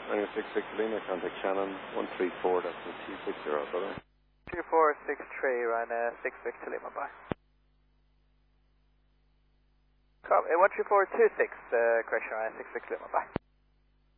I'm 66 Lima, contact Shannon 134, that's the 260, brother. 2463, Ryanair 6 Victor Lima, bye. Copy, 13426, correction, Ryanair 6 Victor Lima, bye.